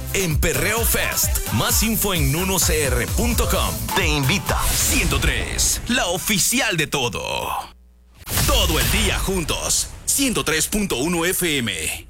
en Perreo Fest. Más info en nunocr.com. Te invita. 103, la oficial de todo. Todo el día juntos. 103.1 FM.